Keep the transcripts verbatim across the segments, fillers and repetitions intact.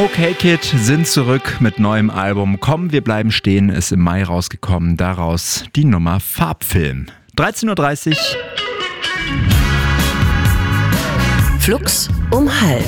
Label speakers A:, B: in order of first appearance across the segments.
A: Okay Kid sind zurück mit neuem Album. Komm, wir bleiben stehen ist im Mai rausgekommen. Daraus die Nummer Farbfilm. dreizehn Uhr dreißig.
B: Flux um halb.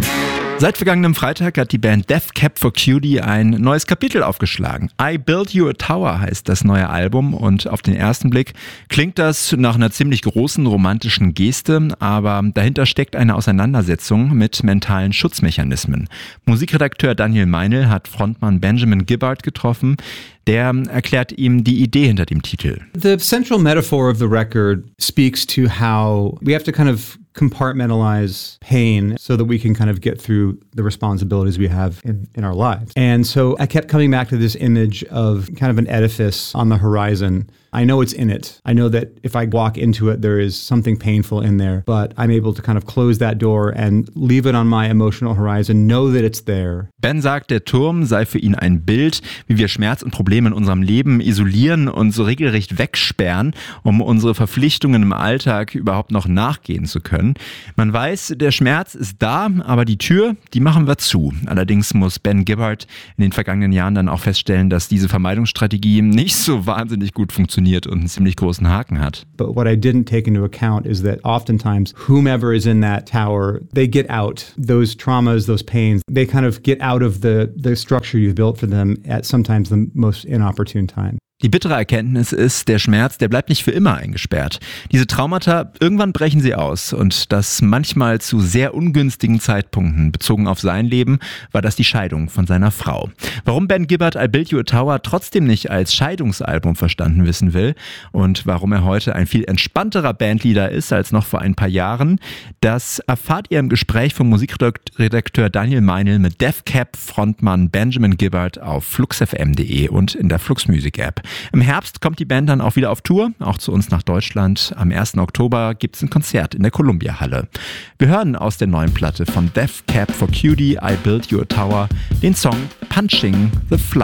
A: Seit vergangenem Freitag hat die Band Death Cab for Cutie ein neues Kapitel aufgeschlagen. I Built You a Tower heißt das neue Album und auf den ersten Blick klingt das nach einer ziemlich großen romantischen Geste, aber dahinter steckt eine Auseinandersetzung mit mentalen Schutzmechanismen. Musikredakteur Daniel Meinl hat Frontmann Benjamin Gibbard getroffen. Der erklärt ihm die Idee hinter dem Titel.
C: The central metaphor of the record speaks to how we have to kind of compartmentalize pain so that we can kind of get through the responsibilities we have in, in our lives. And so I kept coming back to this image of kind of an edifice on the horizon. I know it's in it. I know that if I walk into it, there is something painful in there, but I'm able to kind of close that door and leave it on my emotional horizon, know that it's there.
A: Ben sagt, der Turm sei für ihn ein Bild, wie wir Schmerz und Probleme in unserem Leben isolieren und so regelrecht wegsperren, um unsere Verpflichtungen im Alltag überhaupt noch nachgehen zu können. Man weiß, der Schmerz ist da, aber die Tür, die machen wir zu. Allerdings muss Ben Gibbard in den vergangenen Jahren dann auch feststellen, dass diese Vermeidungsstrategie nicht so wahnsinnig gut funktioniert und einen ziemlich großen Haken hat.
C: But what I didn't take into account is that oftentimes whomever is in that tower, they get out. Those traumas, those pains, they kind of get out of the, the structure you've built for them at sometimes the most inopportune time.
A: Die bittere Erkenntnis ist, der Schmerz, der bleibt nicht für immer eingesperrt. Diese Traumata, irgendwann brechen sie aus und das manchmal zu sehr ungünstigen Zeitpunkten. Bezogen auf sein Leben war das die Scheidung von seiner Frau. Warum Ben Gibbard I Built You a Tower trotzdem nicht als Scheidungsalbum verstanden wissen will und warum er heute ein viel entspannterer Bandleader ist als noch vor ein paar Jahren, das erfahrt ihr im Gespräch vom Musikredakteur Daniel Meinl mit Death Cab Frontmann Benjamin Gibbard auf flux f m punkt de und in der Flux Music App. Im Herbst kommt die Band dann auch wieder auf Tour, auch zu uns nach Deutschland. Am ersten Oktober gibt es ein Konzert in der Columbia Halle. Wir hören aus der neuen Platte von Death Cab for Cutie, I Built You a Tower, den Song Punching the Flower.